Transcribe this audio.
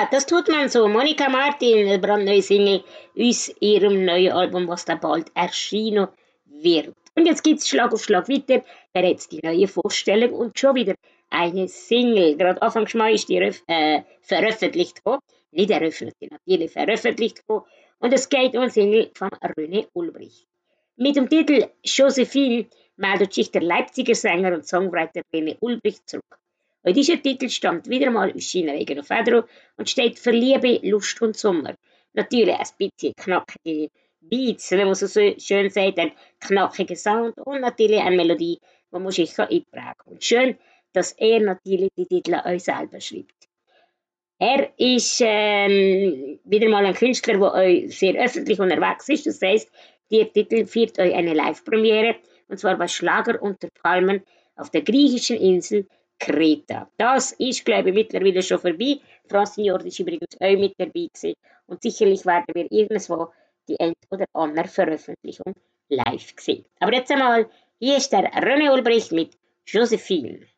Ja, das tut man so. Monika Martin, eine brandneue Single aus ihrem neuen Album, was da bald erscheinen wird. Und jetzt geht's Schlag auf Schlag weiter. Wer jetzt die neue Vorstellung und schon wieder eine Single. Gerade Anfang Mai ist die veröffentlicht worden. Nicht eröffnet, natürlich veröffentlicht worden. Und es geht um eine Single von René Ulbricht. Mit dem Titel Josephine meldet sich der Leipziger Sänger und Songwriter René Ulbricht zurück. Auch dieser Titel stammt wieder mal aus seiner eigenen Feder und steht für Liebe, Lust und Sommer. Natürlich ein bisschen knackige Beats, wenn man so schön sagt, ein knackiger Sound und natürlich eine Melodie, die man sich einprägen kann. Und schön, dass er natürlich die Titel auch selber schreibt. Er ist wieder mal ein Künstler, der euch sehr öffentlich unterwegs ist. Das heisst, der Titel feiert euch eine Live-Premiere, und zwar bei Schlager unter Palmen auf der griechischen Insel Kreta. Das ist, glaube ich, mittlerweile schon vorbei. Francine Jord ist übrigens auch mit dabei gewesen. Und sicherlich werden wir irgendwo die ein oder andere Veröffentlichung live sehen. Aber jetzt einmal, hier ist der René Ulbricht mit Josephine.